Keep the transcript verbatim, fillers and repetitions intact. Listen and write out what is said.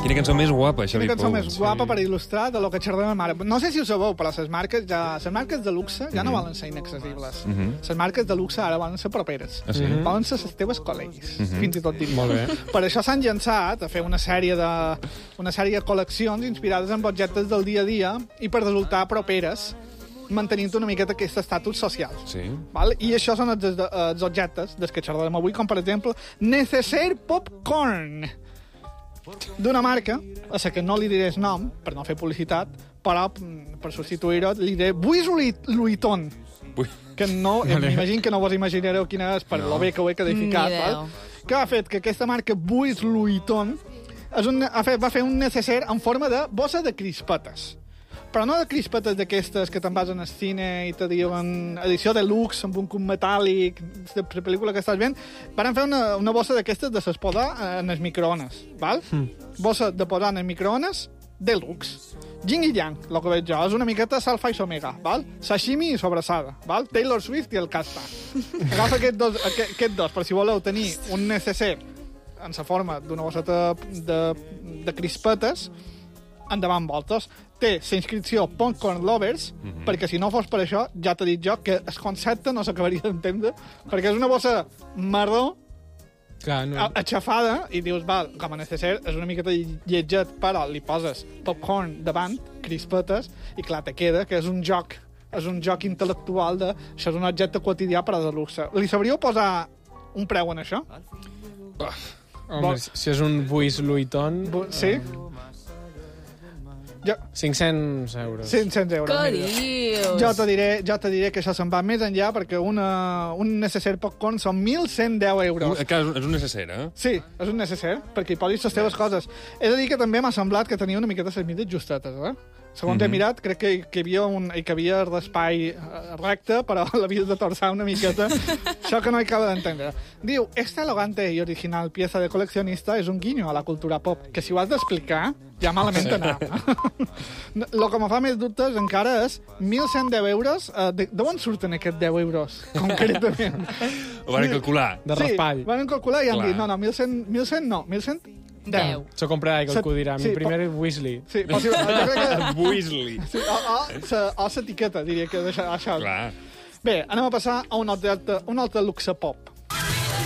Quina cançó més guapa, Xavi Quina cançó Pou. més guapa per il·lustrar de lo que xerrem ara. No sé si ho sabeu, però les marques, ja, les marques de luxe ja no volen ser inaccessibles. Les marques de luxe ara volen ser properes. Ah, sí? Volen ser les teves col·leguis, fins i tot diria. Molt bé. Per això s'han llançat a fer una sèrie de, una sèrie de col·leccions inspirades en objectes del dia a dia i per resultar properes, mantenint una miqueta aquest estatus social. Sí. Val? I això són els, els objectes dels que xerrarem avui, com per exemple Necessaire Popcorn, d'una marca a la que no li diré el nom per no fer publicitat, però per substituir-ho li diré Louis Vuitton, Ui. que no, m'imagino que no vos imaginareu quina és per no. lo bé que ho he codificat. Ni Val? Que ha fet que aquesta marca Louis Vuitton és un, ha fet, va fer un necessaire en forma de bossa de crispetes. Però no de crispetes d'aquestes que te'n vas al cine i te diuen edició de luxe amb un cub metàl·lic de la pel·lícula que estàs veient. Van fer una, una bossa d'aquestes de ses posar en els microones, val? Mm. Bossa de posar en els microones de luxe. Yin i yang, el que veig jo, és una miqueta salfa i omega, val? Sashimi i sobrassada, val? Taylor Swift i el casta. Agafa aquests dos, aquest, aquests dos, per si voleu tenir un necessaire en la forma d'una bosseta de, de crispetes, endavant voltes. Té la inscripció Popcorn Lovers, mm -hmm. perquè si no fos per això, ja t'he dit jo que el concepte no s'acabaria d'entendre, perquè és una bossa marró, Clar, no. aixafada, i dius, val, com a necessaire, és una miqueta lletget, però li poses popcorn davant, crispetes, i clar, te queda que és un joc, és un joc intel·lectual de... Això és un objecte quotidià, però de luxe. Li sabríeu posar un preu en això? Home, Bo... si és un Louis Vuitton... Bu sí? Jo... cinc-cents euros. cinc-cents euros. Què mira. dius? Jo te diré, jo te diré que això se'n va més enllà perquè una, un necessaire popcorn són mil cent deu euros. Un, que és un necessaire, eh? Sí, és un necessaire, perquè hi posis les teves coses. He de dir que també m'ha semblat que tenia una miqueta les mides justetes, eh? Segons mm -hmm. he mirat, crec que, que hi havia un, hi havia l'espai recte, però l'havies de torçar una miqueta. Això que no hi acaba d'entendre. Diu, esta elegante y original pieza de coleccionista és un guiño a la cultura pop, que si ho has d'explicar, ja malament sí. anar. El que me fa més dubtes encara és mil cent deu euros. Uh, D'on surten aquests deu euros, concretament? Ho van calcular. De raspall. Sí, van calcular i han Clar. dit, no, no, mil cent, mil cent no, mil cent deu. S'ho comprarà, que algú dirà. Sí, Mi primer po- Weasley. Sí, possible. Jo crec que... Weasley. Sí, o, o, o l'etiqueta, diria que d'això. Això. Clar. Bé, anem a passar a un altre, un altre luxe pop.